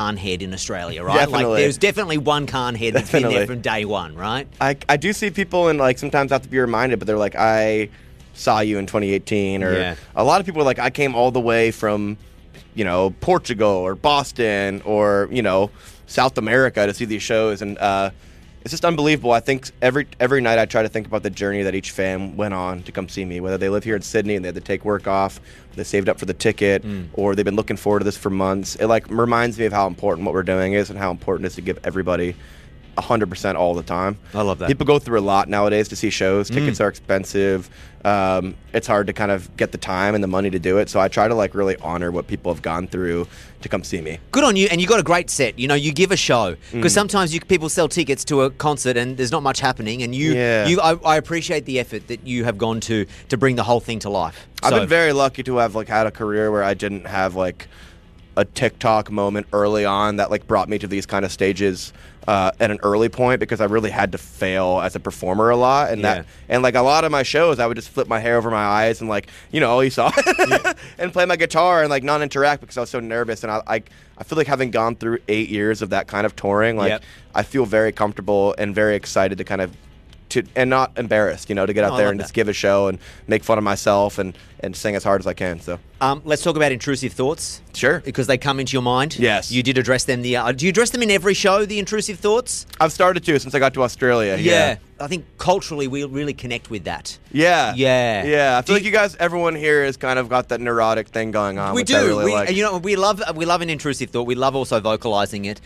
Khan head in Australia, right? Definitely. Like, there's definitely one Khan head that's been there from day one, right? I do see people and like sometimes have to be reminded, but they're like, I saw you in 2018, or a lot of people are like, I came all the way from, Portugal or Boston or, South America to see these shows, and it's just unbelievable. I think every night I try to think about the journey that each fan went on to come see me, whether they live here in Sydney and they had to take work off, they saved up for the ticket, or they've been looking forward to this for months. It like reminds me of how important what we're doing is and how important it is to give everybody 100% all the time. I love that. People go through a lot nowadays to see shows. Tickets are expensive. It's hard to kind of get the time and the money to do it. So I try to like really honor what people have gone through to come see me. Good on you, and you got a great set. You give a show, because sometimes people sell tickets to a concert and there's not much happening. And I appreciate the effort that you have gone to bring the whole thing to life. I've been very lucky to have like had a career where I didn't have like a TikTok moment early on that like brought me to these kind of stages at an early point, because I really had to fail as a performer a lot, and and like a lot of my shows I would just flip my hair over my eyes and like you saw and play my guitar and like not interact because I was so nervous. And I feel like having gone through 8 years of that kind of touring, like I feel very comfortable and very excited to kind of and not embarrassed, to get out there and just give a show and make fun of myself and sing as hard as I can. So let's talk about intrusive thoughts. Sure. Because they come into your mind. Yes. You did address them. Do you address them in every show, the intrusive thoughts? I've started to since I got to Australia. Yeah. I think culturally we really connect with that. Yeah. Yeah. I feel like everyone here has kind of got that neurotic thing going on. We which do. I really like. We love an intrusive thought. We love also vocalizing it.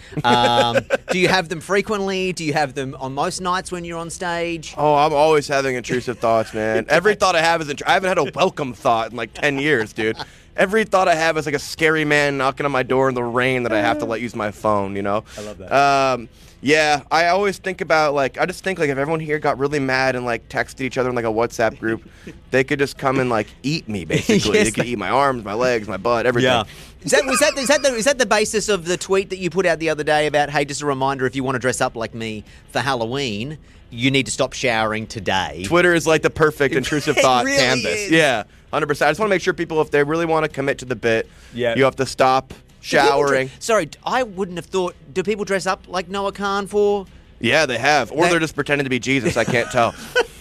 Do you have them frequently? Do you have them on most nights when you're on stage? Oh, I'm always having intrusive thoughts, man. Every thought I have is I haven't had a welcome thought in like 10 years, dude. Every thought I have is like a scary man knocking on my door in the rain that I have to use my phone, I love that. Yeah, I always think about I just think if everyone here got really mad and texted each other in a WhatsApp group, they could just come and eat me basically. They could eat my arms, my legs, my butt, everything. Yeah. Is that the basis of the tweet that you put out the other day about, hey, just a reminder, if you want to dress up like me for Halloween, you need to stop showering today? Twitter is the perfect intrusive thought really canvas. Is. Yeah, 100%. I just want to make sure people, if they really want to commit to the bit, you have to stop showering. Sorry, I wouldn't have thought. Do people dress up like Noah Khan for? Yeah, they have. Or they're just pretending to be Jesus. I can't tell.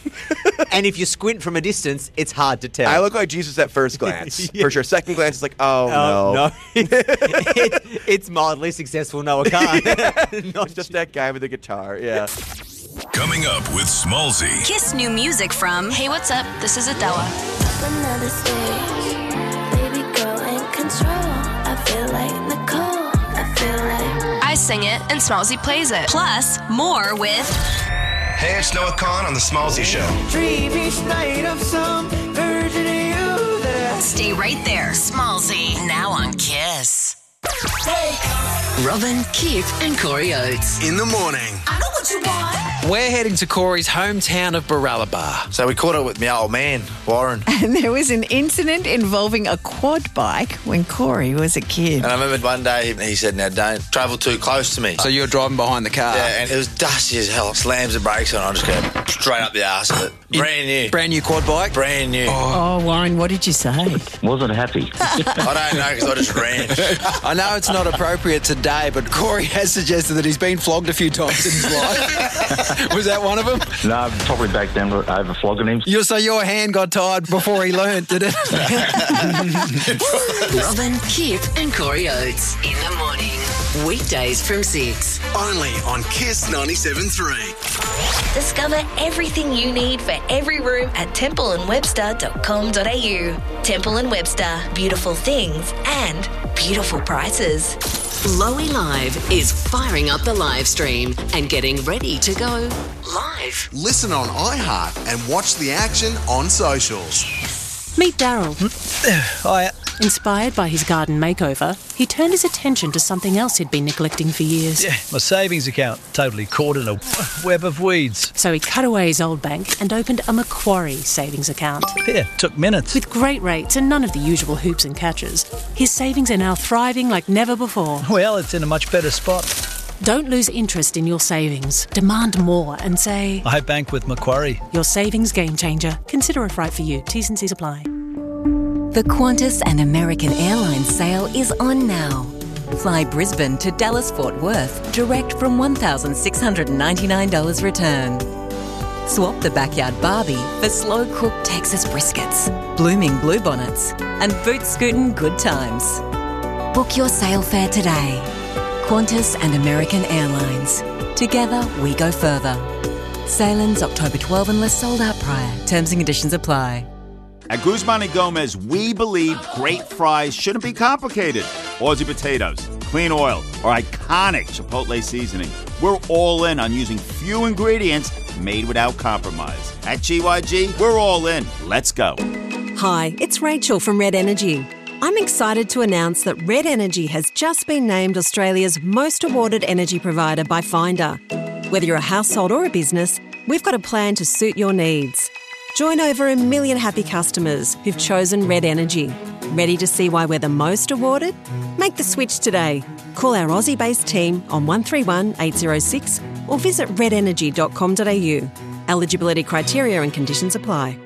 And if you squint from a distance, it's hard to tell. I look like Jesus at first glance, for sure. Second glance, it's like, no. It's mildly successful Noah Khan. Not just that guy with the guitar, yeah. Coming up with Smallzy. Kiss new music from Hey, what's up? This is Adela. Another stage. Baby girl in control. I feel like Nicole. I feel like I sing it and Smallzy plays it. Plus, more with Hey, it's Noah Khan on The Smallzy Show. Dream each night of some version of you that Stay right there. Smallzy, now on Kiss. Robin, Keith, and Corey Oates. In the morning. I know what you want. We're heading to Corey's hometown of Baralaba. So we caught up with my old man, Warren. And there was an incident involving a quad bike when Corey was a kid. And I remember one day he said, now don't travel too close to me. So you're driving behind the car? Yeah, and it was dusty as hell. Slams the brakes on, I just go straight up the arse of it. Brand new. Brand new quad bike? Brand new. Oh, Warren, what did you say? Wasn't happy. I don't know, because I just ran. I know it's not appropriate today, but Corey has suggested that he's been flogged a few times in his life. Was that one of them? No, probably back down over flogging him. So your hand got tired before he learnt, did it? Robin, Keith, and Corey Oates. In the morning. Weekdays from 6. Only on Kiss 97.3. Discover everything you need for every room at templeandwebster.com.au. Temple & Webster. Beautiful things and beautiful prices. Lowy Live is firing up the live stream and getting ready to go live. Listen on iHeart and watch the action on socials. Meet Daryl. Hiya. Inspired by his garden makeover, he turned his attention to something else he'd been neglecting for years. Yeah, my savings account, totally caught in a web of weeds. So he cut away his old bank and opened a Macquarie savings account. Yeah, took minutes. With great rates and none of the usual hoops and catches, his savings are now thriving like never before. Well, it's in a much better spot. Don't lose interest in your savings. Demand more and say, I bank with Macquarie. Your savings game changer. Consider if right for you. T's and C's apply. The Qantas and American Airlines sale is on now. Fly Brisbane to Dallas-Fort Worth direct from $1,699 return. Swap the backyard Barbie for slow-cooked Texas briskets, blooming bluebonnets, and boot-scootin' good times. Book your sail fare today. Qantas and American Airlines. Together, we go further. Sailings October 12 unless sold out prior. Terms and conditions apply. At Guzman y Gomez, we believe great fries shouldn't be complicated. Aussie potatoes, clean oil, or iconic Chipotle seasoning. We're all in on using few ingredients made without compromise. At GYG, we're all in. Let's go. Hi, it's Rachel from Red Energy. I'm excited to announce that Red Energy has just been named Australia's most awarded energy provider by Finder. Whether you're a household or a business, we've got a plan to suit your needs. Join over 1 million happy customers who've chosen Red Energy. Ready to see why we're the most awarded? Make the switch today. Call our Aussie-based team on 131 806 or visit redenergy.com.au. Eligibility criteria and conditions apply.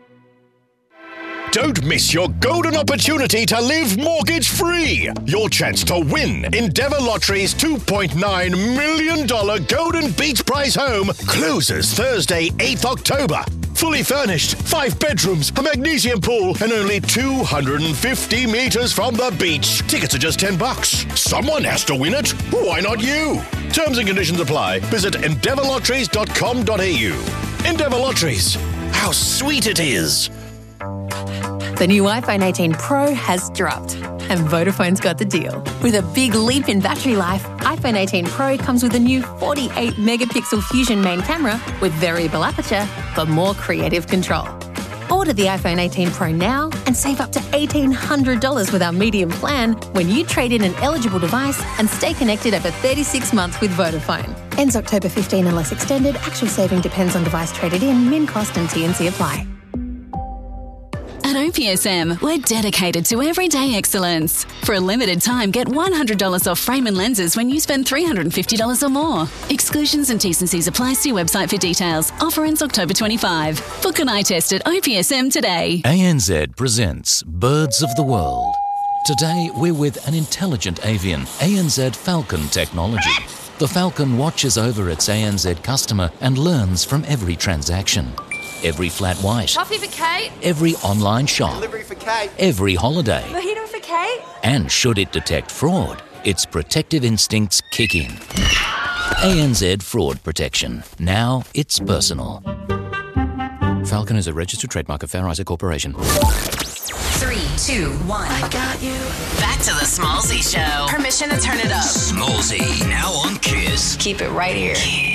Don't miss your golden opportunity to live mortgage-free. Your chance to win Endeavour Lottery's $2.9 million Golden Beach Prize home closes Thursday, 8th October. Fully furnished, 5 bedrooms, a magnesium pool, and only 250 metres from the beach. Tickets are just $10. Someone has to win it. Why not you? Terms and conditions apply. Visit endeavourlotteries.com.au. Endeavour Lotteries. How sweet it is. The new iPhone 18 Pro has dropped, and Vodafone's got the deal. With a big leap in battery life, iPhone 18 Pro comes with a new 48-megapixel Fusion main camera with variable aperture for more creative control. Order the iPhone 18 Pro now and save up to $1,800 with our medium plan when you trade in an eligible device and stay connected over 36 months with Vodafone. Ends October 15 unless extended. Actual saving depends on device traded in. Min cost and TNC apply. At OPSM, we're dedicated to everyday excellence. For a limited time, get $100 off frame and lenses when you spend $350 or more. Exclusions and T&Cs apply. See website for details. Offer ends October 25. Book an eye test at OPSM today. ANZ presents Birds of the World. Today, we're with an intelligent avian, ANZ Falcon Technology. The Falcon watches over its ANZ customer and learns from every transaction. Every flat white. Coffee for Kate. Every online shop. Delivery for Kate. Every holiday. Mojito for Kate. And should it detect fraud, its protective instincts kick in. ANZ Fraud Protection. Now it's personal. Falcon is a registered trademark of Fair Isaac Corporation. 3, 2, 1. I got you. Back to the Smallsy Show. Permission to turn it up. Smallsy, now on Kiss. Keep it right here.